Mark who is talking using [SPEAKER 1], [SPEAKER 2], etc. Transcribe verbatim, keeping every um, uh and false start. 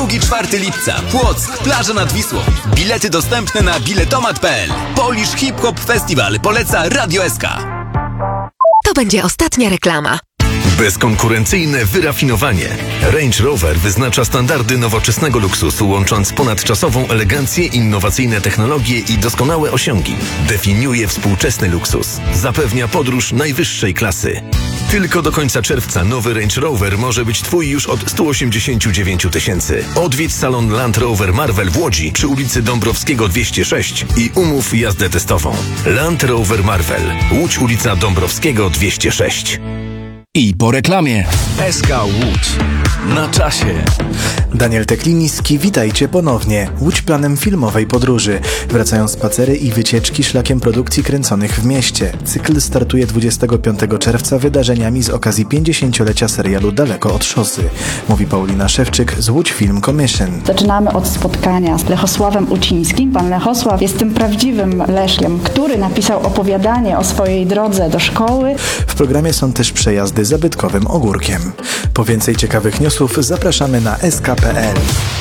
[SPEAKER 1] drugiego czwartego lipca. Płock, plaża nad Wisłą. Bilety dostępne na biletomat kropka p l. Polish Hip Hop Festival poleca Radio S K.
[SPEAKER 2] To będzie ostatnia reklama.
[SPEAKER 3] Bezkonkurencyjne wyrafinowanie. Range Rover wyznacza standardy nowoczesnego luksusu, łącząc ponadczasową elegancję, innowacyjne technologie i doskonałe osiągi. Definiuje współczesny luksus. Zapewnia podróż najwyższej klasy. Tylko do końca czerwca nowy Range Rover może być Twój już od sto osiemdziesiąt dziewięć tysięcy. Odwiedź salon Land Rover Marvel w Łodzi przy ulicy Dąbrowskiego dwieście sześć i umów jazdę testową. Land Rover Marvel. Łódź, ulica Dąbrowskiego dwieście sześć.
[SPEAKER 4] I po reklamie. S K Łódź. Na czasie.
[SPEAKER 5] Daniel Tekliński, witajcie ponownie. Łódź planem filmowej podróży. Wracają spacery i wycieczki szlakiem produkcji kręconych w mieście. Cykl startuje dwudziestego piątego czerwca wydarzeniami z okazji pięćdziesięciolecia serialu Daleko od szosy. Mówi Paulina Szewczyk z Łódź Film Commission.
[SPEAKER 6] Zaczynamy od spotkania z Lechosławem Ucińskim. Pan Lechosław jest tym prawdziwym Leszkiem, który napisał opowiadanie o swojej drodze do szkoły.
[SPEAKER 5] W programie są też przejazdy zabytkowym ogórkiem. Po więcej ciekawych newsów zapraszamy na S K kropka p l.